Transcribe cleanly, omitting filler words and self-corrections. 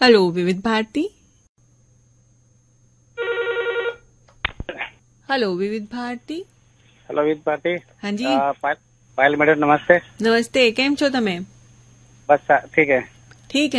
Hello विविध Bharti. Hello विविध Bharti. Hello विविध भारती। हाँ जी। पायल मैडम नमस्ते। नमस्ते, केम छो तमे? बस ठीक है। ठीक है।